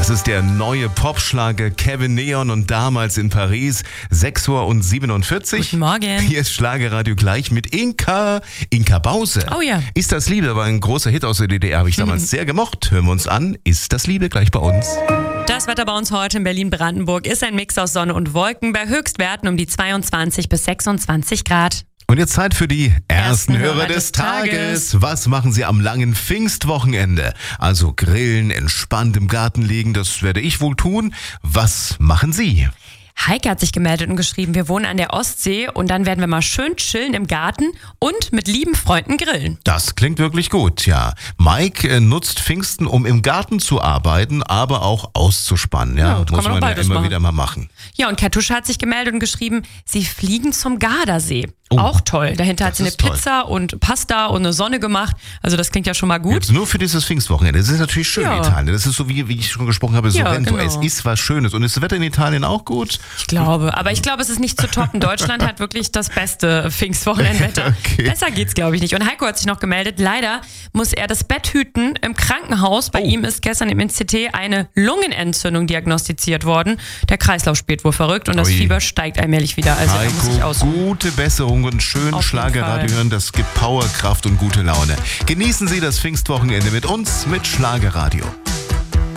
Das ist der neue Popschlager Kevin Neon und damals in Paris, 6:47 Uhr. Guten Morgen. Hier ist Schlagerradio gleich mit Inka Bause. Oh ja. Ist das Liebe war ein großer Hit aus der DDR, habe ich damals sehr gemocht. Hören wir uns an. Ist das Liebe gleich bei uns? Das Wetter bei uns heute in Berlin-Brandenburg ist ein Mix aus Sonne und Wolken bei Höchstwerten um die 22 bis 26 Grad. Und jetzt Zeit für die ersten Hörer des Tages. Was machen Sie am langen Pfingstwochenende? Also grillen, entspannt im Garten liegen, das werde ich wohl tun. Was machen Sie? Heike hat sich gemeldet und geschrieben, wir wohnen an der Ostsee und dann werden wir mal schön chillen im Garten und mit lieben Freunden grillen. Das klingt wirklich gut, ja. Mike nutzt Pfingsten, um im Garten zu arbeiten, aber auch auszuspannen. Ja, muss man ja immer wieder mal machen. Ja, und Kartusche hat sich gemeldet und geschrieben, sie fliegen zum Gardasee. Oh, auch toll. Dahinter hat sie eine Pizza und Pasta und eine Sonne gemacht. Also das klingt ja schon mal gut. Jetzt nur für dieses Pfingstwochenende. Das ist natürlich schön in Italien. Das ist so, wie ich schon gesprochen habe, Sorrento. Genau. Es ist was Schönes. Und ist das Wetter in Italien auch gut? Ich glaube. Aber ich glaube, es ist nicht zu toppen. Deutschland hat wirklich das beste Pfingstwochenendwetter. Okay. Besser geht's, glaube ich, nicht. Und Heiko hat sich noch gemeldet. Leider muss er das Bett hüten im Krankenhaus. Bei ihm ist gestern im NCT eine Lungenentzündung diagnostiziert worden. Der Kreislauf spielt wohl verrückt und das Fieber steigt allmählich wieder. Also Heiko, muss ich ausruhen. Gute Besserung und schön Schlagerradio hören. Das gibt Power, Kraft und gute Laune. Genießen Sie das Pfingstwochenende mit uns, mit Schlagerradio.